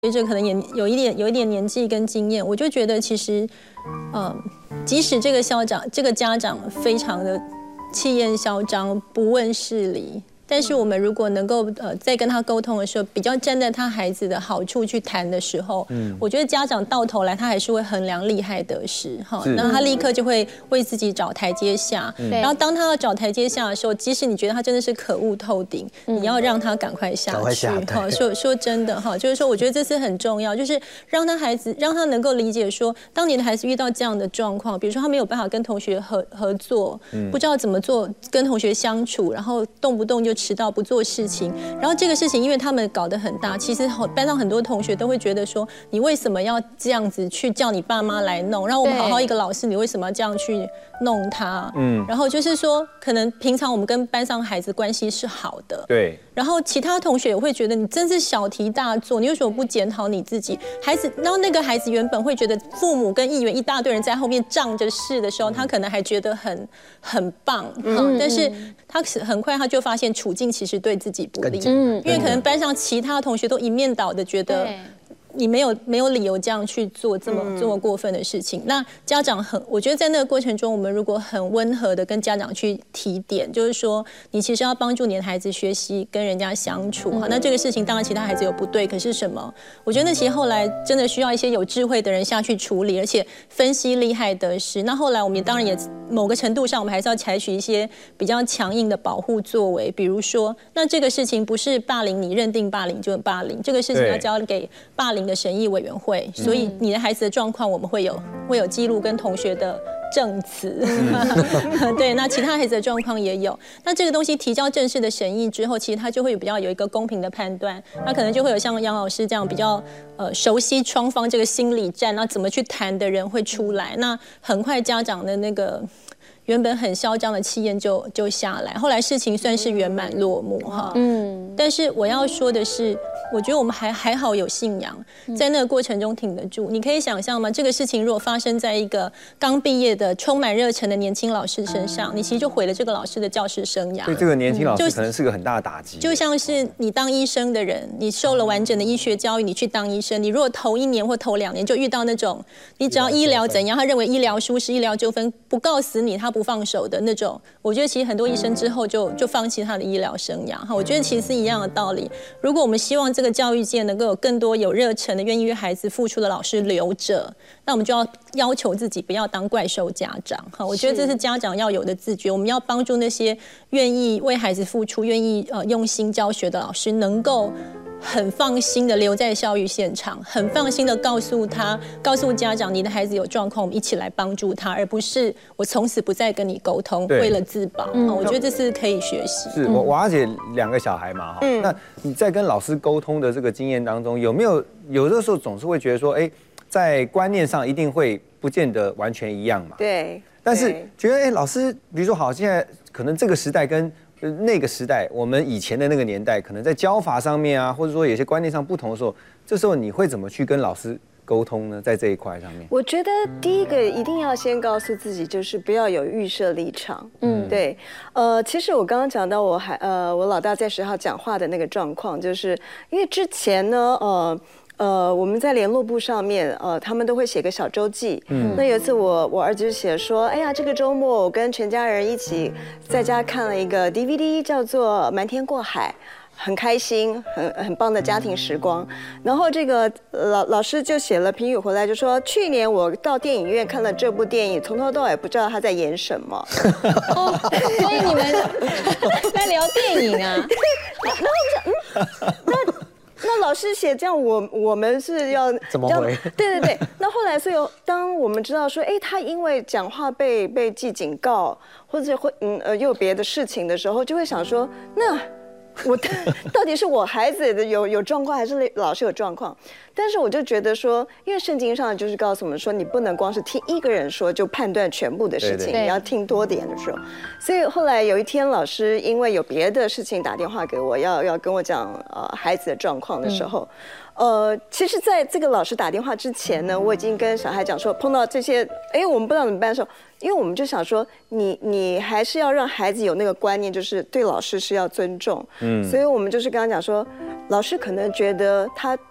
随着可能也有一点年纪跟经验，我就觉得其实，即使这个家长非常的气焰嚣张、不问事理，但是我们如果能够在跟他沟通的时候，比较站在他孩子的好处去谈的时候，我觉得家长到头来他还是会衡量利害得失哈，然后他立刻就会为自己找台阶下，然后当他要找台阶下的时候，即使你觉得他真的是可恶透顶，你要让他赶快下去哈。说真的哈，就是说我觉得这是很重要，就是让他能够理解说，当你的孩子遇到这样的状况，比如说他没有办法跟同学合作，不知道怎么做跟同学相处，然后动不动就迟到不做事情，然后这个事情因为他们搞得很大，其实班上很多同学都会觉得说，你为什么要这样子去叫你爸妈来弄？让我们好好一个老师，你为什么要这样去弄他？然后就是说，可能平常我们跟班上孩子关系是好的， 对。 然后其他同学也会觉得你真是小题大做，你为什么不检讨你自己？孩子，然后那个孩子原本会觉得父母跟议员一大堆人在后面仗着势的时候，他可能还觉得很棒，但是他很快他就发现处境其实对自己不利，因为可能班上其他同学都一面倒的觉得。你没有理由这样去做这么过分的事情。那家长我觉得在那个过程中，我们如果很温和的跟家长去提点，就是说你其实要帮助你的孩子学习跟人家相处。那这个事情当然其他孩子有不对，可是什么？我觉得那其实后来真的需要一些有智慧的人下去处理，而且分析利害得失。那后来我们当然也某个程度上，我们还是要采取一些比较强硬的保护作为，比如说，那这个事情不是霸凌，你认定霸凌就霸凌，这个事情要交给霸凌的审议委员会，所以你的孩子的状况我们会有记录跟同学的证词，对，那其他孩子的状况也有。那这个东西提交正式的审议之后，其实他就会比较有一个公平的判断。那可能就会有像杨老师这样比较熟悉双方这个心理战，那怎么去谈的人会出来。那很快家长的那个原本很嚣张的气焰就下来，后来事情算是圆满落幕哈。但是我要说的是，我觉得我们还好有信仰，在那个过程中挺得住。你可以想象吗？这个事情如果发生在一个刚毕业的充满热忱的年轻老师身上，你其实就毁了这个老师的教师生涯。 对这个年轻老师可能是个很大的打击。 就像是你当医生的人，你受了完整的医学教育，你去当医生，你如果头1年或头2年就遇到那种，你只要医疗怎样，他认为医疗疏失、医疗纠纷不告死你，他不放手的那种，我觉得其实很多医生之后就放弃他的医疗生涯。我觉得其实是一样的道理。如果我们希望这个教育界能够有更多有热忱的、愿意为孩子付出的老师留着，那我们就要求自己不要当怪兽家长。我觉得这是家长要有的自觉。我们要帮助那些愿意为孩子付出、愿意用心教学的老师，能够很放心的留在教育现场，很放心的告诉家长，你的孩子有状况，我们一起来帮助他，而不是我从此不再跟你沟通，为了自保。我觉得这是可以学习。 是我娃姐2个小孩嘛，那你在跟老师沟通的这个经验当中，有的时候总是会觉得说，在观念上一定会不见得完全一样嘛。 对。 但是觉得老师，比如说好，现在可能这个时代跟那个时代，我们以前的那个年代，可能在教法上面啊，或者说有些观念上不同的时候，这时候你会怎么去跟老师沟通呢？在这一块上面， 我觉得第一个一定要先告诉自己，就是不要有预设立场。对。其实我刚刚讲到我老大在学校讲话的那个状况，就是因为之前呢，我们在联络簿上面，他们都会写个小周记。那有一次我儿子就写说，哎呀，这个周末我跟全家人一起在家看了一个 DVD， 叫做《瞒天过海》。很开心，很棒的家庭时光。然后这个老师就写了评语回来，就说去年我到电影院看了这部电影，从头到尾不知道他在演什么。 所以你们在聊电影啊？ 然后我想，那老师写这样，我们是要怎么回？ 对。那后来，所以当我们知道说，他因为讲话被记警告，或者会又有别的事情的时候，就会想说，那我到底是我孩子有状况，还是老师有状况？但是我就觉得说，因为圣经上就是告诉我们说，你不能光是听一个人说就判断全部的事情，你要听多点的时候。所以后来有一天，老师因为有别的事情打电话给我，要跟我讲孩子的状况的时候，其实在这个老师打电话之前呢，我已经跟小孩讲说，碰到这些，我们不知道怎么办的时候，因为我们就想说，你还是要让孩子有那个观念，就是对老师是要尊重。所以我们就是跟他讲说，老师可能觉得他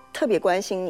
特别关心你。